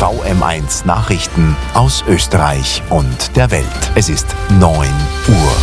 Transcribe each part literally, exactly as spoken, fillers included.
V M eins Nachrichten aus Österreich und der Welt. Es ist neun Uhr.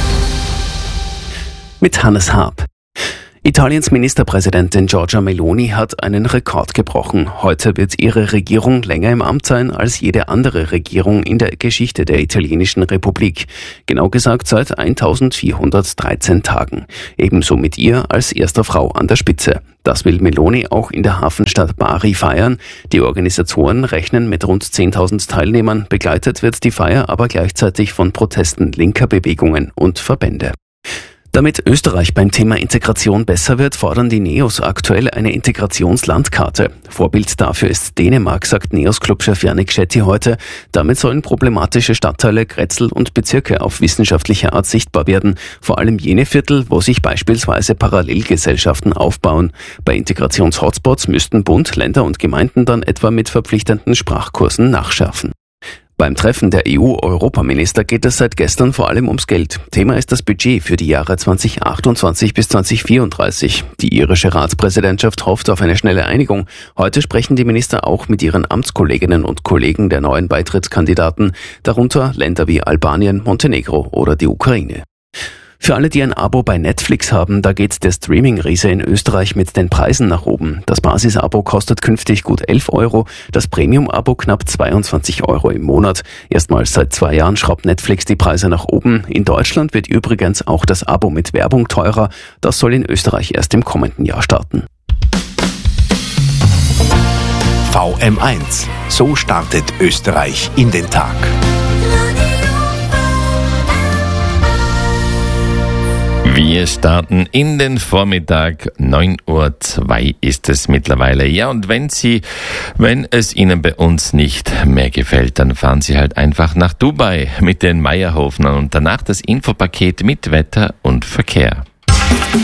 Mit Hannes Haab. Italiens Ministerpräsidentin Giorgia Meloni hat einen Rekord gebrochen. Heute wird ihre Regierung länger im Amt sein als jede andere Regierung in der Geschichte der italienischen Republik. Genau gesagt seit eintausendvierhundertdreizehn Tagen. Ebenso mit ihr als erster Frau an der Spitze. Das will Meloni auch in der Hafenstadt Bari feiern. Die Organisatoren rechnen mit rund zehntausend Teilnehmern. Begleitet wird die Feier aber gleichzeitig von Protesten linker Bewegungen und Verbände. Damit Österreich beim Thema Integration besser wird, fordern die Neos aktuell eine Integrationslandkarte. Vorbild dafür ist Dänemark, sagt Neos-Clubchef Jannik Shetty heute. Damit sollen problematische Stadtteile, Grätzl und Bezirke auf wissenschaftliche Art sichtbar werden. Vor allem jene Viertel, wo sich beispielsweise Parallelgesellschaften aufbauen. Bei Integrations-Hotspots müssten Bund, Länder und Gemeinden dann etwa mit verpflichtenden Sprachkursen nachschärfen. Beim Treffen der E U-Europaminister geht es seit gestern vor allem ums Geld. Thema ist das Budget für die Jahre zweitausendachtundzwanzig bis zweitausendvierunddreißig. Die irische Ratspräsidentschaft hofft auf eine schnelle Einigung. Heute sprechen die Minister auch mit ihren Amtskolleginnen und Kollegen der neuen Beitrittskandidaten, darunter Länder wie Albanien, Montenegro oder die Ukraine. Für alle, die ein Abo bei Netflix haben, da geht der Streaming-Riese in Österreich mit den Preisen nach oben. Das Basis-Abo kostet künftig gut elf Euro, das Premium-Abo knapp zweiundzwanzig Euro im Monat. Erstmals seit zwei Jahren schraubt Netflix die Preise nach oben. In Deutschland wird übrigens auch das Abo mit Werbung teurer. Das soll in Österreich erst im kommenden Jahr starten. V M eins. So startet Österreich in den Tag. Wir starten in den Vormittag, neun Uhr zwei ist es mittlerweile. Ja, und wenn Sie, wenn es Ihnen bei uns nicht mehr gefällt, dann fahren Sie halt einfach nach Dubai mit den Meierhofnern und danach das Infopaket mit Wetter und Verkehr.